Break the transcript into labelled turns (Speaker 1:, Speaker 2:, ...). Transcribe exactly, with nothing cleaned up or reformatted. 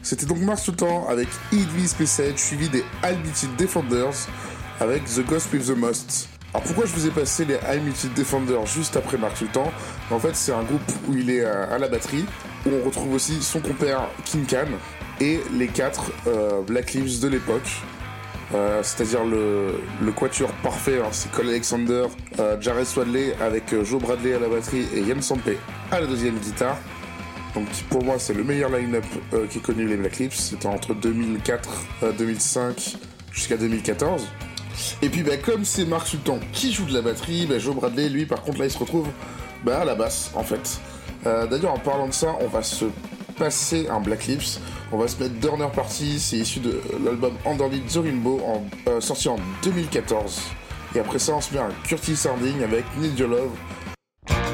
Speaker 1: C'était donc Mark Sultan avec Idvis Pesach, suivi des Unlimited Defenders avec The Ghost with the Most. Alors pourquoi je vous ai passé les Unlimited Defenders juste après Mark Sultan? En fait, c'est un groupe où il est à la batterie, où on retrouve aussi son compère King Khan et les quatre euh, Black Lives de l'époque. Euh, c'est-à-dire le, le quatuor parfait, hein, c'est Cole Alexander, euh, Jared Swadley avec euh, Joe Bradley à la batterie et Ian Sampé à la deuxième guitare. Donc pour moi c'est le meilleur line-up euh, qui est connu les Black Lips, c'était entre deux mille quatre, euh, deux mille cinq jusqu'à deux mille quatorze. Et puis bah, comme c'est Mark Sultan qui joue de la batterie, bah, Joe Bradley lui par contre là il se retrouve bah, à la basse en fait. Euh, d'ailleurs en parlant de ça, on va se passer un Black Lips. On va se mettre Durner Party, c'est issu de l'album Underneath the Rainbow, en, euh, sorti en deux mille quatorze. Et après ça, on se met un Curtis Harding avec Need Your Love,